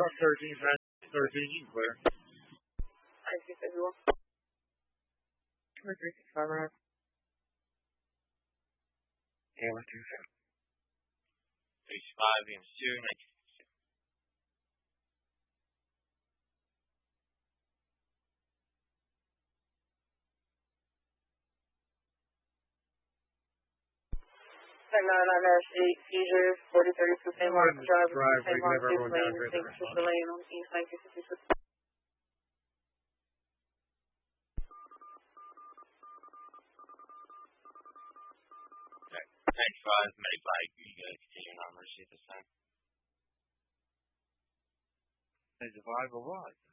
Truck 13, fast 13, you can clear. I see visual. 365 right. Yeah, let's do that. 35 and 2, 9 seizure, 4032 St. Mark's Drive, St. Mark's East Lane, St. Patricia Lane on East 1956. Okay. 95, Medify, you guys continue on mercy at this time. Is the 5 or what?